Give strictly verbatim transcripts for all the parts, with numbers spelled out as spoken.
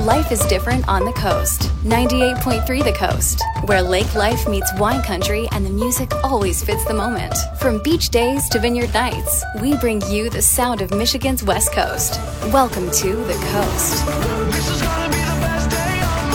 Life is different on the coast. ninety-eight point three The Coast, where lake life meets wine country and the music always fits the moment. From beach days to vineyard nights, we bring you the sound of Michigan's West Coast. Welcome to The Coast. This is gonna be the best day of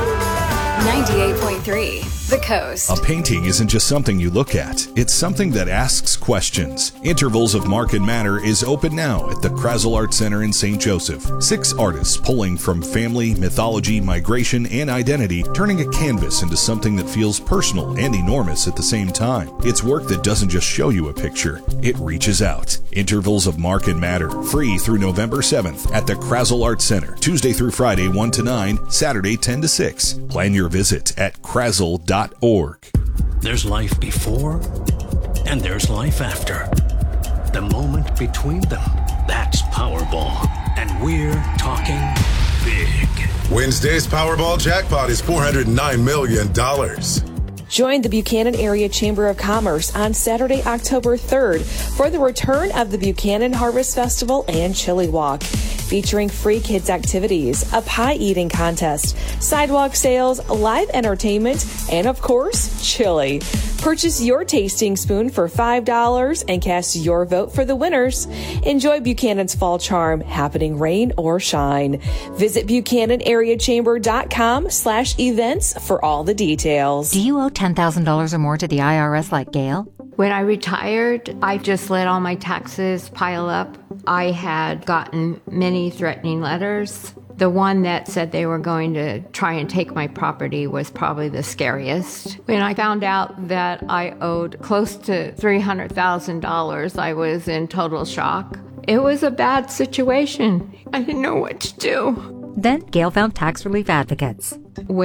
my life. ninety-eight point three The Coast. A painting isn't just something you look at. It's something that asks questions. Intervals of Mark and Matter is open now at the Krasel Art Center in Saint Joseph. Six artists pulling from family, mythology, migration, and identity, turning a canvas into something that feels personal and enormous at the same time. It's work that doesn't just show you a picture. It reaches out. Intervals of Mark and Matter, free through November seventh at the Krasel Art Center. Tuesday through Friday, one to nine, Saturday, ten to six. Plan your visit at krasel dot org. There's life before, and there's life after. The moment between them, that's Powerball. And we're talking big. Wednesday's Powerball jackpot is four hundred nine million dollars. Join the Buchanan Area Chamber of Commerce on Saturday, October third for the return of the Buchanan Harvest Festival and Chili Walk, featuring free kids activities, a pie eating contest, sidewalk sales, live entertainment, and of course, chili. Purchase your tasting spoon for five dollars and cast your vote for the winners. Enjoy Buchanan's fall charm, happening rain or shine. Visit Buchanan Area Chamber dot com slash events for all the details. Do you owe ten thousand dollars or more to the I R S like Gail? When I retired, I just let all my taxes pile up. I had gotten many threatening letters. The one that said they were going to try and take my property was probably the scariest. When I found out that I owed close to three hundred thousand dollars, I was in total shock. It was a bad situation. I didn't know what to do. Then Gail found tax relief advocates.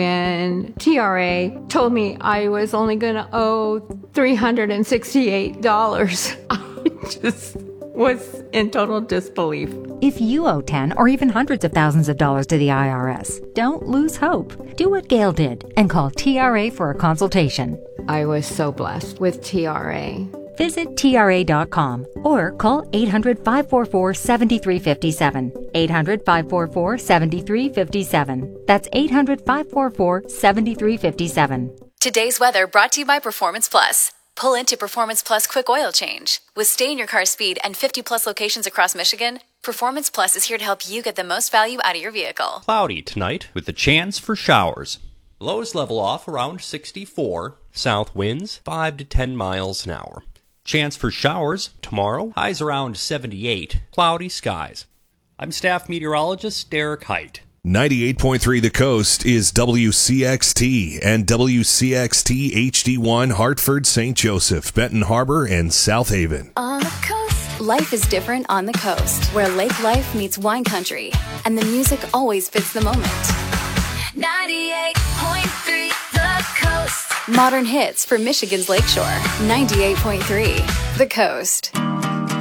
When T R A told me I was only going to owe three hundred sixty-eight dollars, I just was in total disbelief. If you owe ten or even hundreds of thousands of dollars to the I R S, don't lose hope. Do what Gail did and call T R A for a consultation. I was so blessed with T R A. Visit T R A dot com or call eight hundred, five four four, seven three five seven. eight hundred, five four four, seven three five seven. That's eight hundred, five four four, seven three five seven. Today's weather brought to you by Performance Plus. Pull into Performance Plus Quick Oil Change. With stay-in-your-car speed and fifty plus locations across Michigan, Performance Plus is here to help you get the most value out of your vehicle. Cloudy tonight with a chance for showers. Lows level off around sixty-four. South winds five to ten miles an hour. Chance for showers tomorrow. Highs around seventy-eight. Cloudy skies. I'm staff meteorologist Derek Height. ninety-eight point three The Coast is W C X T and W C X T H D one Hartford, Saint Joseph, Benton Harbor, and South Haven. On the coast. Life is different on the coast, where lake life meets wine country, and the music always fits the moment. ninety-eight point three The Coast. Modern hits for Michigan's Lakeshore. ninety-eight point three The Coast.